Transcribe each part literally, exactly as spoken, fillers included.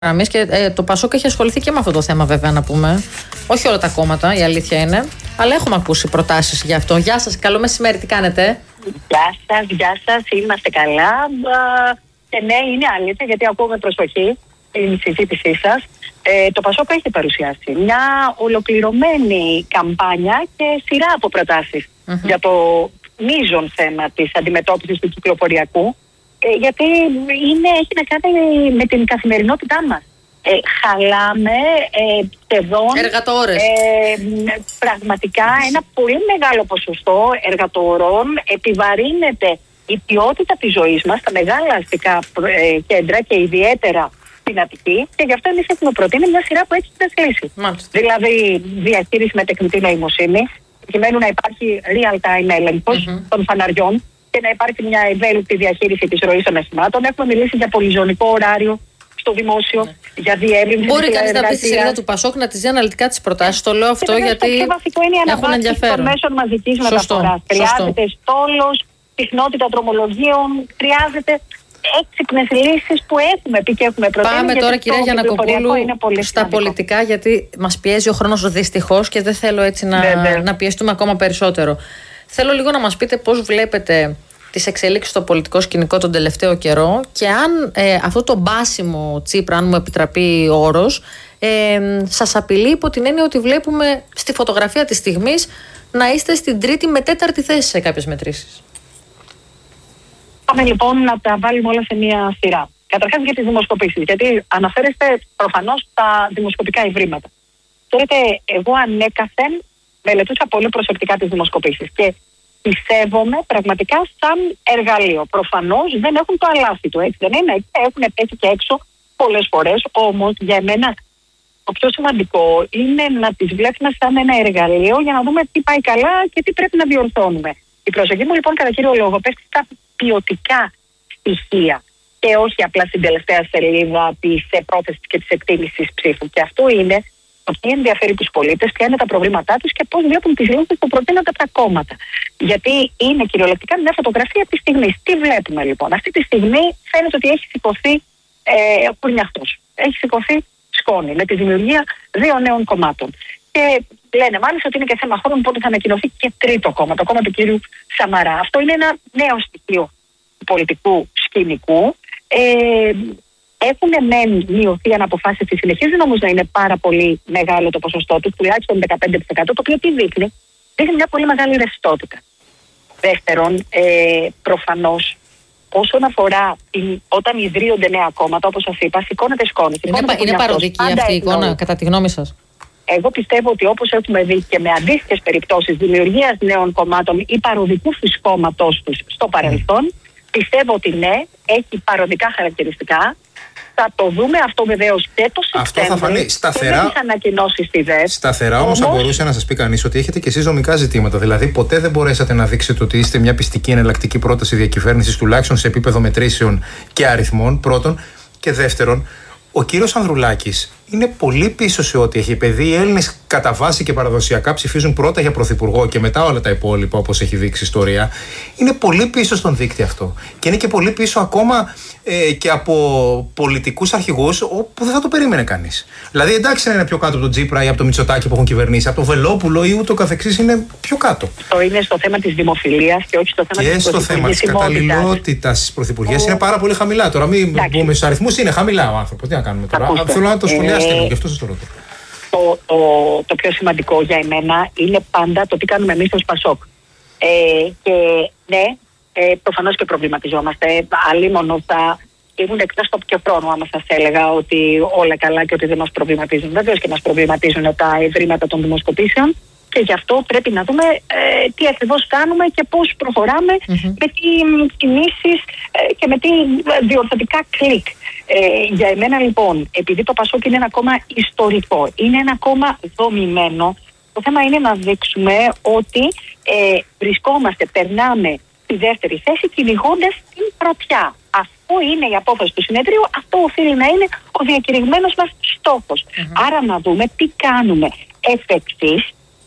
Και ε, το Πασόκ έχει ασχοληθεί και με αυτό το θέμα, βέβαια, να πούμε. Όχι όλα τα κόμματα, η αλήθεια είναι. Αλλά έχουμε ακούσει προτάσεις για αυτό. Γεια σας, καλό μεσημέρι, τι κάνετε? Γεια σας, γεια σας, είμαστε καλά. Και ναι, είναι αλήθεια, γιατί ακούω με προσοχή την συζήτησή σας. Ε, το Πασόκ έχει παρουσιάσει μια ολοκληρωμένη καμπάνια και σειρά από προτάσεις mm-hmm. για το μείζον θέμα της αντιμετώπισης του κυκλοφοριακού. Ε, γιατί είναι, έχει να κάνει με την καθημερινότητά μας. Ε, χαλάμε ε, σχεδόν εργατόρες. Ε, πραγματικά ένα πολύ μεγάλο ποσοστό εργατορών. Επιβαρύνεται η ποιότητα της ζωής μας στα μεγάλα αστικά ε, κέντρα και ιδιαίτερα στην Αττική, και γι' αυτό εμείς έχουμε προτείνει μια σειρά από έξυπνες λύσεις. Δηλαδή διαχείριση με τεχνητή νοημοσύνη, προκειμένου να υπάρχει real-time έλεγχος mm-hmm. των φαναριών και να υπάρχει μια ευέλικτη διαχείριση της ροής των αχημάτων. Έχουμε μιλήσει για πολυζωνικό ωράριο στο δημόσιο, ναι. για διεύρυνση. Μπορεί κανείς να πει στη σελίδα του Πασόκ να τις δει αναλυτικά τις προτάσεις. Το λέω αυτό γιατί το πιο βασικό είναι η αναβάθμιση των μέσων μαζικής μεταφοράς. Χρειάζεται στόλος, συχνότητα δρομολογίων, χρειάζεται έξυπνες λύσεις που έχουμε πει και έχουμε προτείνει. Πάμε τώρα, κυρία Γιαννακοπούλου, στα πολιτικά, γιατί μας πιέζει ο χρόνος δυστυχώς και δεν θέλω έτσι να, να πιεστούμε ακόμα περισσότερο. Θέλω λίγο να μας πείτε πώς βλέπετε τις εξελίξεις στο πολιτικό σκηνικό τον τελευταίο καιρό και αν ε, αυτό το μπάσιμο Τσίπρα, αν μου επιτραπεί ο όρος, ε, σας απειλεί υπό την έννοια ότι βλέπουμε στη φωτογραφία της στιγμής να είστε στην τρίτη με τέταρτη θέση σε κάποιες μετρήσεις. Πάμε λοιπόν να τα βάλουμε όλα σε μία σειρά. Καταρχάς για τις δημοσκοπήσεις, γιατί αναφέρεστε προφανώς στα δημοσκοπικά ευρήματα. Ξέρετε, εγώ ανέκαθεν μελετούσα πολύ προσεκτικά τις δημοσκοπήσεις και πιστεύομαι πραγματικά σαν εργαλείο. Προφανώς δεν έχουν το αλάτι του, έτσι δεν είναι? Έχουν πέσει και έξω πολλές φορές, όμως για εμένα το πιο σημαντικό είναι να τις βλέπουμε σαν ένα εργαλείο για να δούμε τι πάει καλά και τι πρέπει να διορθώνουμε. Η προσοχή μου λοιπόν κατά κύριο λόγο πέφτει στα ποιοτικά στοιχεία και όχι απλά στην τελευταία σελίδα της πρόθεσης και της εκτίμησης ψήφου. Και αυτό είναι το τι ενδιαφέρει τους πολίτες, ποια είναι τα προβλήματά τους και πώς βλέπουν τις λύσεις που προτείνονται από τα κόμματα. Γιατί είναι κυριολεκτικά μια φωτογραφία της στιγμής. Τι βλέπουμε λοιπόν? Αυτή τη στιγμή φαίνεται ότι έχει σηκωθεί ε, κουρνιαχτός. Έχει σηκωθεί σκόνη με τη δημιουργία δύο νέων κομμάτων. Και λένε μάλιστα ότι είναι και θέμα χρόνου πότε θα ανακοινωθεί και τρίτο κόμμα, το κόμμα του κύριου Σαμαρά. Αυτό είναι ένα νέο στοιχείο του πολιτικού σκηνικού. Ε, Έχουν μεν μειωθεί αν αποφάσεις τη, συνεχίζουν όμως να είναι πάρα πολύ μεγάλο το ποσοστό του, τουλάχιστον δεκαπέντε τοις εκατό, το οποίο τι δείχνει? Δείχνει μια πολύ μεγάλη ρευστότητα. Δεύτερον, ε, προφανώς, όσον αφορά την, όταν ιδρύονται νέα κόμματα, όπως σας είπα, σηκώνεται σκόνη. Είναι, είναι παροδική αυτή η εικόνα, κατά τη γνώμη σας? Εγώ πιστεύω ότι όπως έχουμε δει και με αντίστοιχες περιπτώσεις δημιουργίας νέων κομμάτων ή παροδικού του κόμματός τους στο παρελθόν, πιστεύω ότι ναι, έχει παροδικά χαρακτηριστικά. Θα το δούμε αυτό βεβαίως και το Σεπτέμβριο. Αυτό θα φανεί σταθερά. Στη ΔΕΣ. Σταθερά όμως θα μπορούσε να σας πει κανείς ότι έχετε και εσείς νομικά ζητήματα. Δηλαδή, ποτέ δεν μπορέσατε να δείξετε ότι είστε μια πιστική εναλλακτική πρόταση διακυβέρνησης, τουλάχιστον σε επίπεδο μετρήσεων και αριθμών. Πρώτον. Και δεύτερον, ο κύριος Ανδρουλάκης είναι πολύ πίσω σε ό,τι έχει. Επειδή οι Έλληνες κατά βάση και παραδοσιακά ψηφίζουν πρώτα για πρωθυπουργό και μετά όλα τα υπόλοιπα, όπως έχει δείξει η ιστορία, είναι πολύ πίσω στον δείκτη αυτό. Και είναι και πολύ πίσω ακόμα ε, και από πολιτικούς αρχηγούς όπου δεν θα το περίμενε κανείς. Δηλαδή, εντάξει να είναι πιο κάτω από τον Τσίπρα ή από το Μητσοτάκη που έχουν κυβερνήσει, από το Βελόπουλο ή ούτω καθεξής, είναι πιο κάτω. Αυτό είναι στο θέμα της δημοφιλίας και όχι στο θέμα και της στο θέμα της καταλληλότητας στις πρωθυπουργίες. Ο... είναι πάρα πολύ χαμηλά. Τώρα, μην πούμε στους αριθμούς, είναι χαμηλά ο άνθρωπος. Τι να κάνουμε τώρα? Α, θέλω να το σχολιάσετε λίγο, γι' αυτό σας το ρωτώ. Το, το, το πιο σημαντικό για εμένα είναι πάντα το τι κάνουμε εμείς ως Πασόκ. Ε, και ναι, ε, προφανώς και προβληματιζόμαστε. Αλλήμον θα ήμουν εκτός από και χρόνο άμα σας έλεγα ότι όλα καλά και ότι δεν μας προβληματίζουν. Βεβαίως και μας προβληματίζουν τα ευρήματα των δημοσκοπήσεων και γι' αυτό πρέπει να δούμε ε, τι ακριβώς κάνουμε και πώς προχωράμε mm-hmm. με τι κινήσεις ε, και με τι διορθωτικά κλικ. Ε, για εμένα λοιπόν, επειδή το Πασόκ είναι ένα κόμμα ιστορικό, είναι ένα κόμμα δομημένο, το θέμα είναι να δείξουμε ότι ε, βρισκόμαστε, περνάμε στη δεύτερη θέση κυνηγώντας την πρωτιά. Αυτό είναι η απόφαση του συνεδρίου, αυτό οφείλει να είναι ο διακηρυγμένος μας στόχος. Mm-hmm. Άρα να δούμε τι κάνουμε εφ' εξής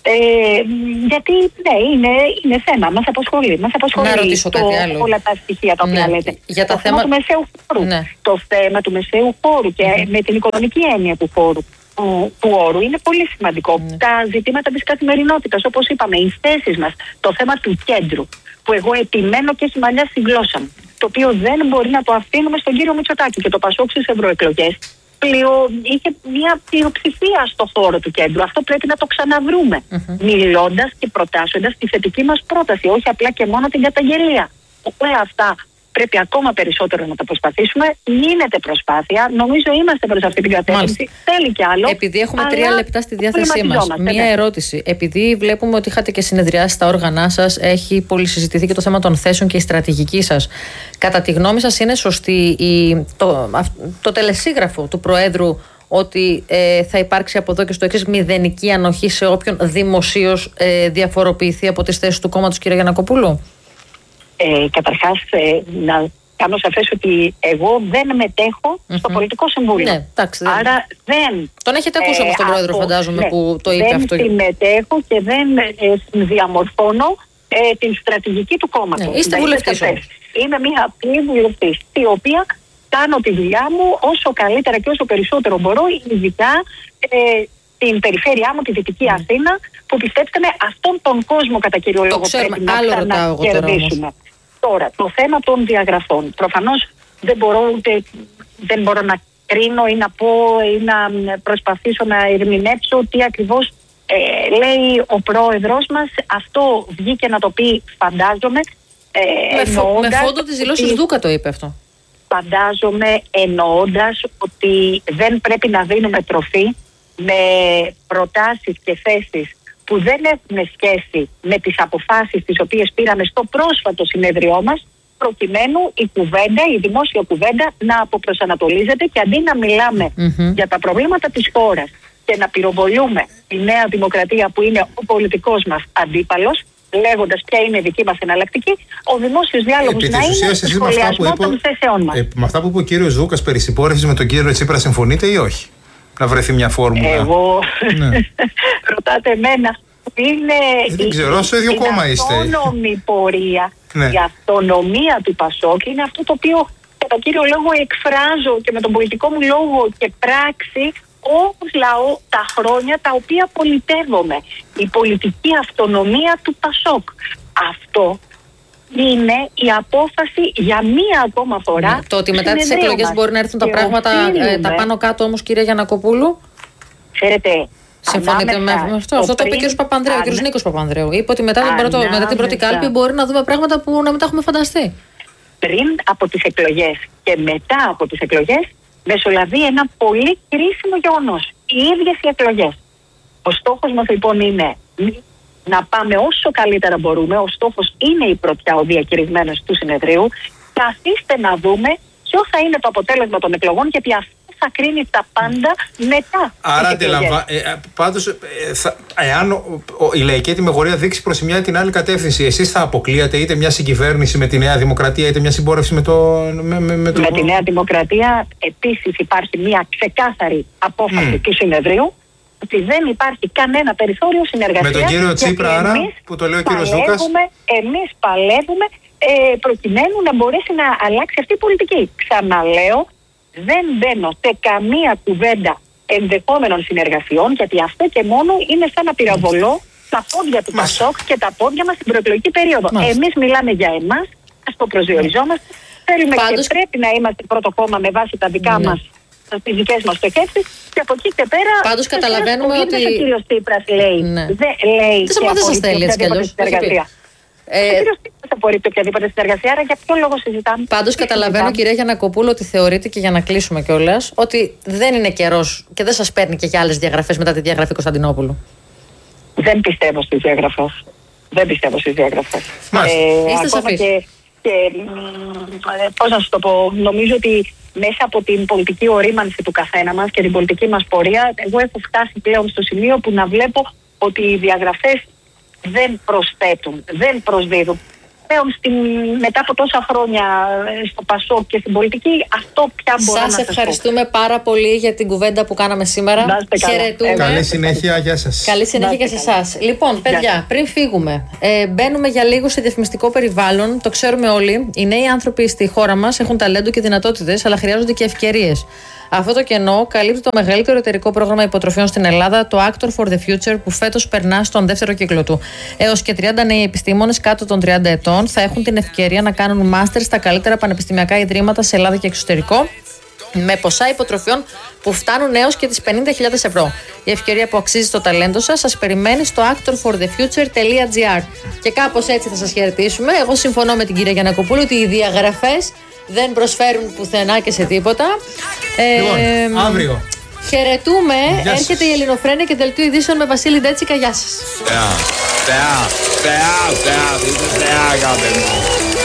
Ε, γιατί ναι, είναι, είναι θέμα, μας απασχολεί. Μας απασχολεί να ρωτήσω το, κάτι άλλο. όλα τα στοιχεία τα οποία ναι, λέτε. Για τα το θέμα... θέμα του μεσαίου χώρου. Ναι. Το θέμα του μεσαίου χώρου και mm-hmm. με την οικονομική έννοια του χώρου. Του, του όρου είναι πολύ σημαντικό. Mm. Τα ζητήματα της καθημερινότητας, όπως είπαμε, οι θέσεις μας, το θέμα του κέντρου, που εγώ επιμένω και έχει μαλλιά στη γλώσσα μου, το οποίο δεν μπορεί να το αφήνουμε στον κύριο Μητσοτάκη. Και το Πασόκ στις ευρωεκλογές πλειο, είχε μια πλειοψηφία στο χώρο του κέντρου. Αυτό πρέπει να το ξαναβρούμε, mm-hmm. μιλώντας και προτάσσοντας τη θετική μας πρόταση, όχι απλά και μόνο την καταγγελία. Όλα αυτά πρέπει ακόμα περισσότερο να τα προσπαθήσουμε. Γίνεται προσπάθεια. Νομίζω είμαστε προς αυτή την κατεύθυνση. Θέλει κι άλλο. Επειδή έχουμε τρία λεπτά στη διάθεσή μας, μία ερώτηση. Επειδή βλέπουμε ότι είχατε και συνεδριάσει στα όργανά σας, έχει πολύ συζητηθεί και το θέμα των θέσεων και η στρατηγική σας. Κατά τη γνώμη σας, είναι σωστή η, το, το τελεσίγραφο του Προέδρου ότι ε, θα υπάρξει από εδώ και στο εξής μηδενική ανοχή σε όποιον δημοσίως ε, διαφοροποιηθεί από τις θέσεις του κόμματος, κύριε Γιαννακοπούλου? Ε, καταρχάς, ε, να κάνω σαφές ότι εγώ δεν μετέχω mm-hmm. στο πολιτικό συμβούλιο. Ναι, τάξη, δεν... Άρα δεν... Τον έχετε ακούσει όμως τον ε, Πρόεδρο, φαντάζομαι, ναι, που το είπε δεν αυτό. Δεν συμμετέχω και δεν ε, διαμορφώνω ε, την στρατηγική του κόμματος. Ναι, είστε βουλευτής. Είμαι μια απλή βουλευτής, η οποία κάνω τη δουλειά μου όσο καλύτερα και όσο περισσότερο μπορώ, ειδικά ε, την περιφέρειά μου, τη Δυτική mm. Αθήνα, που πιστέψτε με, αυτόν τον κόσμο κατά κύριο λόγο πρέπει να ξανακερδίσουμε. Τώρα, το θέμα των διαγραφών. Προφανώς δεν μπορώ ούτε δεν μπορώ να κρίνω ή να πω ή να προσπαθήσω να ερμηνεύσω τι ακριβώς ε, λέει ο πρόεδρος μας. Αυτό βγήκε να το πει, φαντάζομαι. Ε, με, φο, με φόντο της δηλώσης Δούκα το είπε αυτό. Φαντάζομαι εννοώντας ότι δεν πρέπει να δίνουμε τροφή με προτάσεις και θέσεις που δεν έχουν σχέση με τις αποφάσεις τις οποίες πήραμε στο πρόσφατο συνέδριό μας, προκειμένου η κουβέντα, η δημόσια κουβέντα να αποπροσανατολίζεται και αντί να μιλάμε mm-hmm. για τα προβλήματα της χώρας και να πυροβολούμε τη Νέα Δημοκρατία που είναι ο πολιτικός μας αντίπαλος, λέγοντας ποια είναι η δική μας εναλλακτική, ο δημόσιος διάλογος να είναι στο σχολιασμό των θέσεών μας. Ε, με αυτά που είπε ο κύριος Δούκας περί συμπόρευσης με τον κύριο Τσίπρα, συμφωνείτε ή όχι? Να βρεθεί μια φόρμουλα. Εγώ ναι. ρωτάτε εμένα. Είναι δεν ξέρω, όσο ίδιο κόμμα είστε. Η αυτόνομη πορεία, ναι. η αυτονομία του Πασόκ είναι αυτό το οποίο κατά κύριο λόγο εκφράζω και με τον πολιτικό μου λόγο και πράξη ως λαό τα χρόνια τα οποία πολιτεύομαι. Η πολιτική αυτονομία του Πασόκ. Αυτό είναι η απόφαση για μία ακόμα φορά. Ναι, το ότι μετά τις εκλογές μπορεί να έρθουν τα πράγματα ε, τα πάνω κάτω όμως, κύριε Γιαννακοπούλου. Ξέρετε, συμφωνείτε με αυτό? Αυτό το είπε ο κ. Παπανδρέου, ο κ. Νίκος Παπανδρέου. Είπε ότι μετά, πρώτο, μετά την πρώτη κάλπη μπορεί να δούμε πράγματα που να μην τα έχουμε φανταστεί. Πριν από τις εκλογές και μετά από τις εκλογές μεσολαβεί ένα πολύ κρίσιμο γεγονός. Οι ίδιες οι εκλογές. Ο στόχος μας λοιπόν είναι να πάμε όσο καλύτερα μπορούμε. Ο στόχος είναι η πρωτιά, ο διακηρυγμένος του συνεδρίου. Καθίστε να δούμε ποιο θα είναι το αποτέλεσμα των εκλογών, γιατί αυτό θα κρίνει τα πάντα μετά. Άρα αντιλαμβα... ε, πάντως, ε, θα, εάν ο, ο, η λαϊκή τιμωρία δείξει προς μια ή την άλλη κατεύθυνση, εσείς θα αποκλείατε είτε μια συγκυβέρνηση με τη Νέα Δημοκρατία είτε μια συμπόρευση με, το, με, με, με, το... με τη Νέα Δημοκρατία επίσης υπάρχει μια ξεκάθαρη απόφαση mm. του συνεδρίου ότι δεν υπάρχει κανένα περιθώριο συνεργασίας. Με τον κύριο Τσίπρα, άρα, που το λέει ο κύριος Δούκας. Εμείς παλεύουμε ε, προκειμένου να μπορέσει να αλλάξει αυτή η πολιτική. Ξαναλέω, δεν μπαίνω σε καμία κουβέντα ενδεχόμενων συνεργασιών, γιατί αυτό και μόνο είναι σαν να πυροβολώ τα πόδια του Πασόκ και τα πόδια μας στην προεκλογική περίοδο. Εμείς μιλάμε για εμάς, ας το προσδιοριζόμαστε. Θέλουμε Πάντως... και πρέπει να είμαστε πρώτο κόμμα με βάση τα δικά ναι. μας, τις δικές μας στοχεύσεις, και από εκεί και πέρα. Πάντως καταλαβαίνουμε ότι. Ο κύριος Τσίπρας λέει. Ναι. Δεν λέει. Τι δεν σας θέλει έτσι κι αλλιώς. Ε, ο κύριος Τσίπρας απορρίπτει οποιαδήποτε συνεργασία, άρα για ποιο λόγο συζητάμε? Πάντως καταλαβαίνω, κυρία Γιαννακοπούλου, ότι θεωρείτε, και για να κλείσουμε κιόλας, ότι δεν είναι καιρός και δεν σας παίρνει και για άλλες διαγραφές μετά τη διαγραφή Κωνσταντινόπουλου. Δεν πιστεύω στις διαγραφές. Δεν πιστεύω στις διαγραφές. Ε, Είστε σαφείς. Και, και πώς να σας το πω, νομίζω ότι μέσα από την πολιτική ορίμανση του καθένα μας και την πολιτική μας πορεία, εγώ έχω φτάσει πλέον στο σημείο που να βλέπω ότι οι διαγραφές δεν προσθέτουν, δεν προσδίδουν. πλέον στην, μετά από τόσα χρόνια στο ΠΑΣΟΚ και στην πολιτική, αυτό πια μπορώ σας να σας ευχαριστούμε πω. πάρα πολύ για την κουβέντα που κάναμε σήμερα. Χαιρετούμε. Καλή συνέχεια, γεια σας. Καλή συνέχεια και σε εσάς. Λοιπόν, παιδιά, πριν φύγουμε, ε, μπαίνουμε για λίγο σε διαφημιστικό περιβάλλον. Το ξέρουμε όλοι. Οι νέοι άνθρωποι στη χώρα μας έχουν ταλέντο και δυνατότητες, αλλά χρειάζονται και ευκαιρίες. Αυτό το κενό καλύπτει το μεγαλύτερο εταιρικό πρόγραμμα υποτροφιών στην Ελλάδα, το Actor for the Future, που φέτος περνά στον δεύτερο κύκλο του. Έως και τριάντα νέοι επιστήμονες κάτω των τριάντα ετών θα έχουν την ευκαιρία να κάνουν μάστερ στα καλύτερα πανεπιστημιακά ιδρύματα σε Ελλάδα και εξωτερικό, με ποσά υποτροφιών που φτάνουν έως και τις πενήντα χιλιάδες ευρώ. Η ευκαιρία που αξίζει στο ταλέντο σας σας περιμένει στο actor for the future dot gr. Και κάπως έτσι θα σας χαιρετήσουμε. Εγώ συμφωνώ με την κυρία Γιαννακοπούλου ότι οι διαγραφές δεν προσφέρουν πουθενά και σε τίποτα. Λοιπόν, ε, αύριο. Χαιρετούμε. Γεια σας. Έρχεται η Ελληνοφρένεια και δελτίο ειδήσεων με Βασίλη Ντέτσικα. Γεια σας. Θεά, θεά, θεά, θεά, θεά,